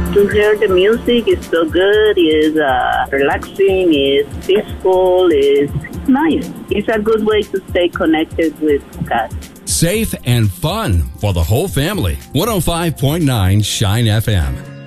To hear the music is so good, is relaxing, is peaceful, is nice. It's a good way to stay connected with God. Safe and fun for the whole family. 105.9 Shine FM.